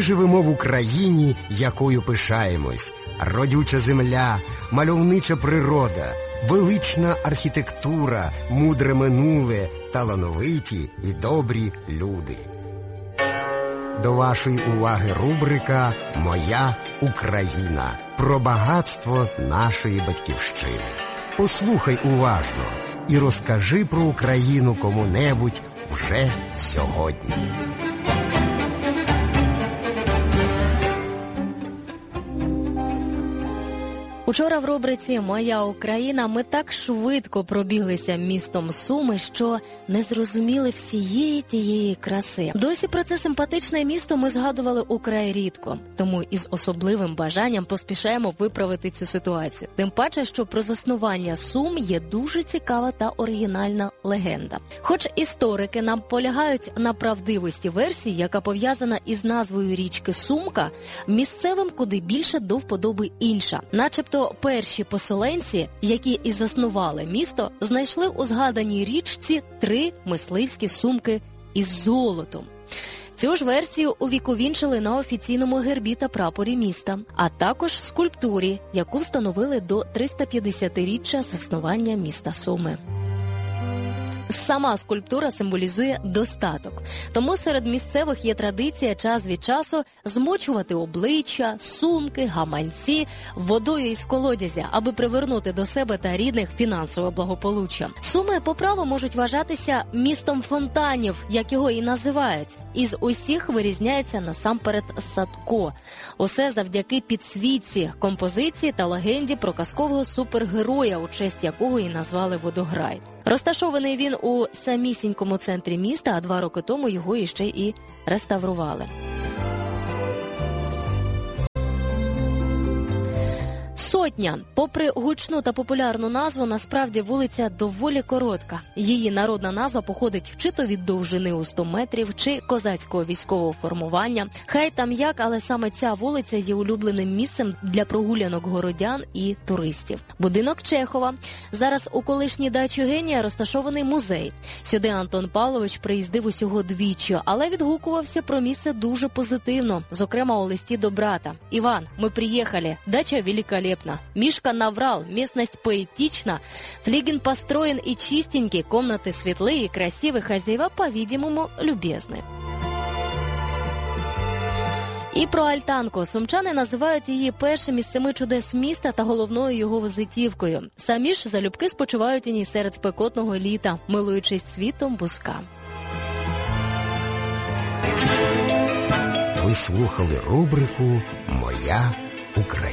живемо в Україні, якою пишаємось. Родюча земля, мальовнича природа, велична архітектура, мудре минуле, талановиті і добрі люди. До вашої уваги рубрика «Моя Україна» про багатство нашої батьківщини. Послухай уважно і розкажи про Україну кому-небудь вже сьогодні. Учора в рубриці «Моя Україна» ми так швидко пробіглися містом Суми, що не зрозуміли всієї тієї краси. Досі про це симпатичне місто ми згадували украй рідко, тому із особливим бажанням поспішаємо виправити цю ситуацію. Тим паче, що про заснування Сум є дуже цікава та оригінальна легенда. Хоч історики нам полягають на правдивості версії, яка пов'язана із назвою річки Сумка, місцевим куди більше до вподоби інша. Начебто перші поселенці, які і заснували місто, знайшли у згаданій річці 3 мисливські сумки із золотом. Цю ж версію увіковінчили на офіційному гербі та прапорі міста, а також скульптурі, яку встановили до 350-річчя заснування міста Суми. Сама скульптура символізує достаток. Тому серед місцевих є традиція час від часу змочувати обличчя, сумки, гаманці водою із колодязя, аби привернути до себе та рідних фінансове благополуччя. Суми по праву можуть вважатися містом фонтанів, як його і називають. Із усіх вирізняється насамперед Садко. Усе завдяки підсвітці, композиції та легенді про казкового супергероя, у честь якого і назвали Водограй. Розташований він у самісінькому центрі міста, а 2 роки тому його іще і реставрували. Сотня. Попри гучну та популярну назву, насправді вулиця доволі коротка. Її народна назва походить чи то від довжини у 100 метрів, чи козацького військового формування. Хай там як, але саме ця вулиця є улюбленим місцем для прогулянок городян і туристів. Будинок Чехова. Зараз у колишній дачі генія розташований музей. Сюди Антон Павлович приїздив усього 2, але відгукувався про місце дуже позитивно, зокрема у листі до брата. «Иван, мы приехали. Дача великолепна. Мишка наврал, местность поэтична, флигель построен и чистенький, комнаты светлые и красивые, хозяева, по-видимому, любезны». І про альтанку. Сумчани називають її першим із 7 чудес міста та головною його візитівкою. Самі ж залюбки спочивають у ній серед спекотного літа, милуючись цвітом буска. Ви слухали рубрику «Моя Україна».